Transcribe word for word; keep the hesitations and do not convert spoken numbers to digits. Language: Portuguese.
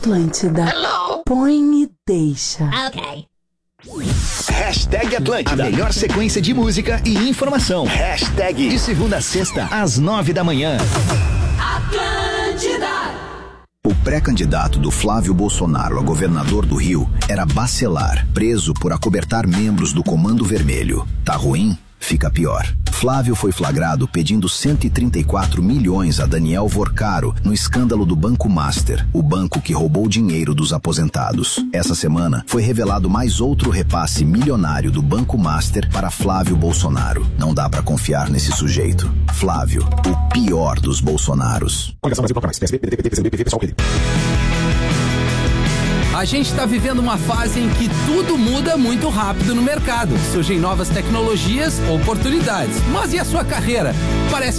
Atlântida. Hello. Põe e deixa. Ok. Hashtag Atlântida. A melhor sequência de música e informação. Hashtag de segunda a sexta, às nove da manhã. Atlântida. O pré-candidato do Flávio Bolsonaro a governador do Rio era Bacelar, preso por acobertar membros do Comando Vermelho. Tá ruim? Fica pior. Flávio foi flagrado pedindo cento e trinta e quatro milhões a Daniel Vorcaro no escândalo do Banco Master, o banco que roubou dinheiro dos aposentados. Essa semana foi revelado mais outro repasse milionário do Banco Master para Flávio Bolsonaro. Não dá pra confiar nesse sujeito. Flávio, o pior dos Bolsonaros. A gente está vivendo uma fase em que tudo muda muito rápido no mercado. Surgem novas tecnologias, oportunidades. Mas e a sua carreira? Parece